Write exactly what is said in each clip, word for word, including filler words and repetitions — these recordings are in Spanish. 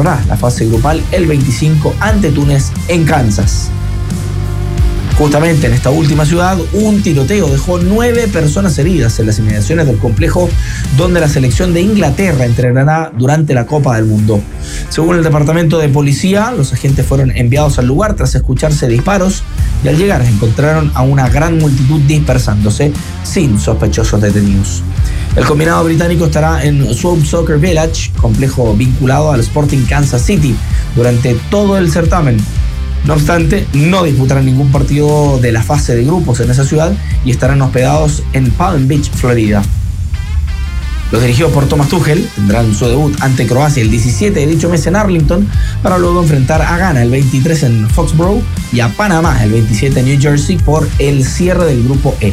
cerrará la fase grupal el veinticinco ante Túnez en Kansas. Justamente en esta última ciudad, un tiroteo dejó nueve personas heridas en las inmediaciones del complejo donde la selección de Inglaterra entrenará durante la Copa del Mundo. Según el departamento de policía, los agentes fueron enviados al lugar tras escucharse disparos y al llegar encontraron a una gran multitud dispersándose sin sospechosos detenidos. El combinado británico estará en Swope Soccer Village, complejo vinculado al Sporting Kansas City, durante todo el certamen. No obstante, no disputarán ningún partido de la fase de grupos en esa ciudad y estarán hospedados en Palm Beach, Florida. Los dirigidos por Thomas Tuchel tendrán su debut ante Croacia el diecisiete de dicho mes en Arlington para luego enfrentar a Ghana el veintitrés en Foxborough y a Panamá el veintisiete en New Jersey por el cierre del grupo E.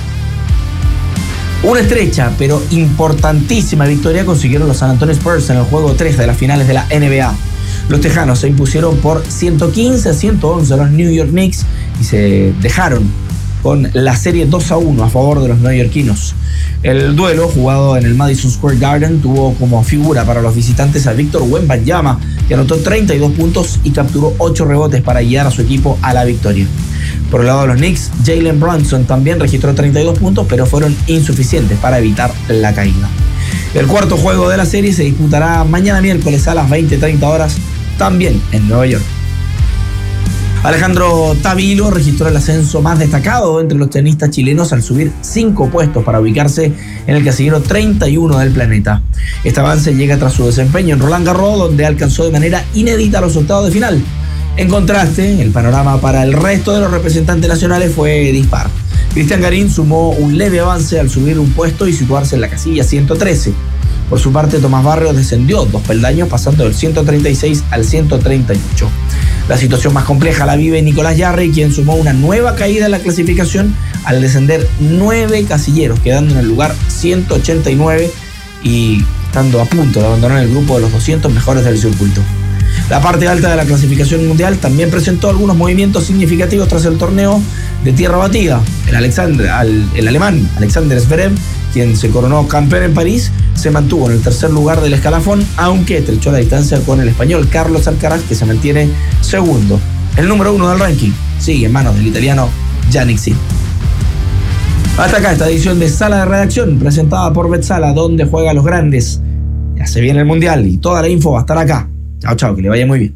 Una estrecha pero importantísima victoria consiguieron los San Antonio Spurs en el juego tres de las finales de la N B A. Los tejanos se impusieron por ciento quince a ciento once a los New York Knicks y se dejaron con la serie dos a uno a favor de los neoyorquinos. El duelo, jugado en el Madison Square Garden, tuvo como figura para los visitantes a Víctor Wembanyama, que anotó treinta y dos puntos y capturó ocho rebotes para guiar a su equipo a la victoria. Por el lado de los Knicks, Jalen Brunson también registró treinta y dos puntos, pero fueron insuficientes para evitar la caída. El cuarto juego de la serie se disputará mañana miércoles a las veinte treinta horas, también en Nueva York. Alejandro Tavilo registró el ascenso más destacado entre los tenistas chilenos al subir cinco puestos para ubicarse en el casillero treinta y uno del planeta. Este avance llega tras su desempeño en Roland Garros, donde alcanzó de manera inédita los octavos de final. En contraste, el panorama para el resto de los representantes nacionales fue dispar. Cristian Garín sumó un leve avance al subir un puesto y situarse en la casilla ciento trece. Por su parte, Tomás Barrios descendió dos peldaños, pasando del ciento treinta y seis al ciento treinta y ocho. La situación más compleja la vive Nicolás Jarry, quien sumó una nueva caída en la clasificación al descender nueve casilleros, quedando en el lugar ciento ochenta y nueve y estando a punto de abandonar el grupo de los doscientos mejores del circuito. La parte alta de la clasificación mundial también presentó algunos movimientos significativos tras el torneo de tierra batida. El, Alexander, el alemán Alexander Zverev, quien se coronó campeón en París, se mantuvo en el tercer lugar del escalafón, aunque estrechó la distancia con el español Carlos Alcaraz, que se mantiene segundo. El número uno del ranking sigue en manos del italiano Jannik Sinner. Hasta acá esta edición de Sala de Redacción, presentada por Betsala, donde juega los grandes. Ya se viene el Mundial y toda la info va a estar acá. Chao, chao, que le vaya muy bien.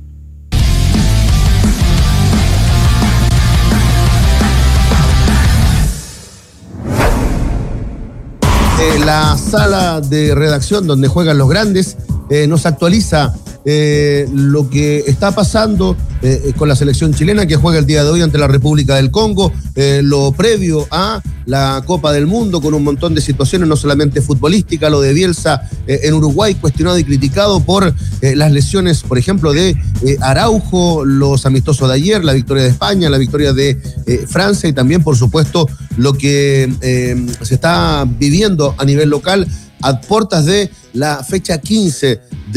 Eh, la sala de redacción donde juegan los grandes eh, nos actualiza eh, lo que está pasando eh, con la selección chilena que juega el día de hoy ante la República del Congo, eh, lo previo a la Copa del Mundo con un montón de situaciones, no solamente futbolística, lo de Bielsa eh, en Uruguay, cuestionado y criticado por eh, las lesiones, por ejemplo, de eh, Araujo, los amistosos de ayer, la victoria de España, la victoria de eh, Francia y también, por supuesto, lo que eh, se está viviendo a nivel local a puertas de la fecha quince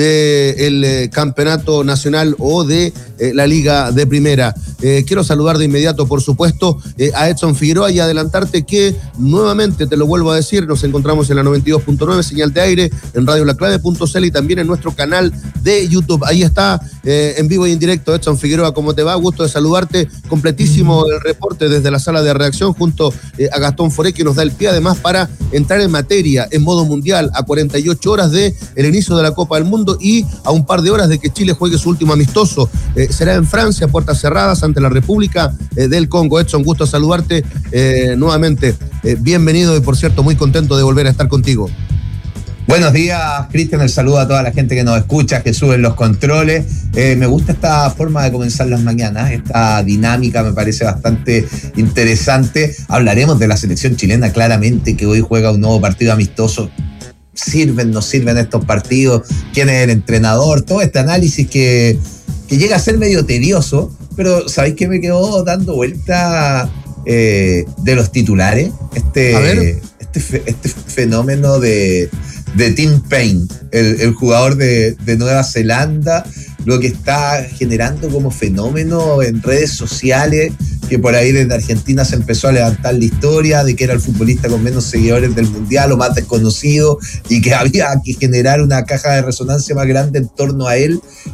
del eh, campeonato nacional o de eh, la Liga de Primera. Eh, quiero saludar de inmediato, por supuesto, eh, a Edson Figueroa y adelantarte que nuevamente, te lo vuelvo a decir, nos encontramos en la noventa y dos punto nueve, señal de aire, en radio la clave punto c l y también en nuestro canal de YouTube. Ahí está, eh, en vivo y en directo, Edson Figueroa, ¿cómo te va? Gusto de saludarte. Completísimo el reporte desde la sala de redacción junto eh, a Gastón Foré, que nos da el pie además para entrar en materia, en modo mundial, a cuarenta y ocho horas de el inicio de la Copa del Mundo y a un par de horas de que Chile juegue su último amistoso. Eh, será en Francia, puertas cerradas, ante la República eh, del Congo. Edson, gusto saludarte eh, nuevamente. Eh, bienvenido y, por cierto, muy contento de volver a estar contigo. Buenos días, Cristian. El saludo a toda la gente que nos escucha, que sube los controles. Eh, me gusta esta forma de comenzar las mañanas, esta dinámica me parece bastante interesante. Hablaremos de la selección chilena, claramente, que hoy juega un nuevo partido amistoso. ¿Sirven, no sirven estos partidos? ¿Quién es el entrenador? Todo este análisis que, que llega a ser medio tedioso, pero ¿sabéis qué me quedó dando vuelta eh, de los titulares? Este, este, este fenómeno de, de Tim Payne, el, el jugador de, de Nueva Zelanda, lo que está generando como fenómeno en redes sociales, que por ahí desde Argentina se empezó a levantar la historia de que era el futbolista con menos seguidores del Mundial o más desconocido y que había que generar una caja de resonancia más grande en torno a él.